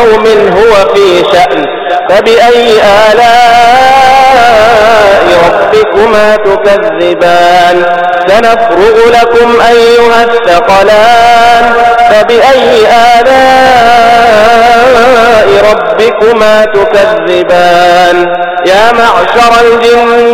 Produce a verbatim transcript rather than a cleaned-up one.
يوم هو في شأن فبأي آلاء ربكما تكذبان سنفرغ لكم أيها الثقلان فبأي آلاء ربكما تكذبان يا معشر الجن